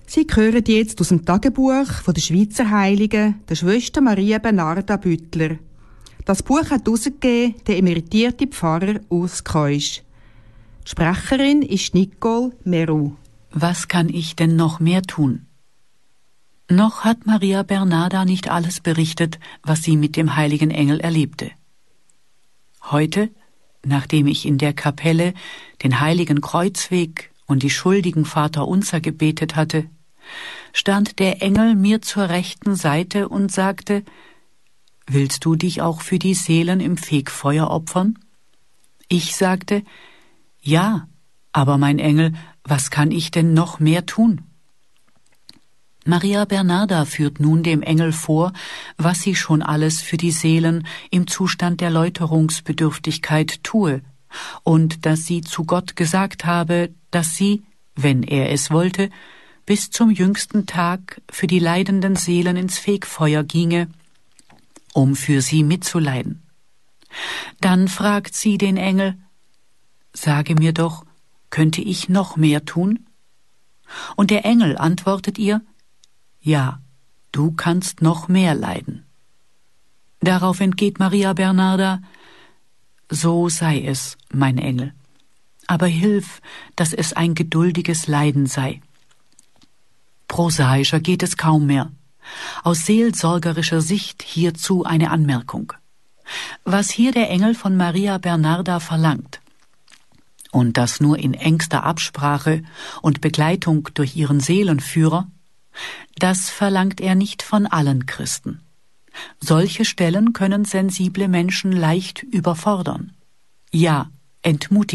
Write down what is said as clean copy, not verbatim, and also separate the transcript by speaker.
Speaker 1: Sie hören jetzt aus dem Tagebuch von der Schweizer Heiligen, der Schwester Maria Bernarda Büttler. Das Buch hat herausgegeben der emeritierte Pfarrer Urs Keusch. Die Sprecherin ist Nicole Meroux.
Speaker 2: Was kann ich denn noch mehr tun? Noch hat Maria Bernarda nicht alles berichtet, was sie mit dem heiligen Engel erlebte. Heute, nachdem ich in der Kapelle den heiligen Kreuzweg und die schuldigen Vaterunser gebetet hatte, stand der Engel mir zur rechten Seite und sagte: »Willst du dich auch für die Seelen im Fegfeuer opfern?« Ich sagte: »Ja, aber mein Engel, was kann ich denn noch mehr tun?« Maria Bernarda führt nun dem Engel vor, was sie schon alles für die Seelen im Zustand der Läuterungsbedürftigkeit tue und dass sie zu Gott gesagt habe, dass sie, wenn er es wollte, bis zum jüngsten Tag für die leidenden Seelen ins Fegfeuer ginge, um für sie mitzuleiden. Dann fragt sie den Engel: »Sage mir doch, könnte ich noch mehr tun?« Und der Engel antwortet ihr: »Ja, du kannst noch mehr leiden.« Darauf entgeht Maria Bernarda: »So sei es, mein Engel. Aber hilf, dass es ein geduldiges Leiden sei.« Prosaischer geht es kaum mehr. Aus seelsorgerischer Sicht hierzu eine Anmerkung. Was hier der Engel von Maria Bernarda verlangt, und das nur in engster Absprache und Begleitung durch ihren Seelenführer, das verlangt er nicht von allen Christen. Solche Stellen können sensible Menschen leicht überfordern, ja entmutigen.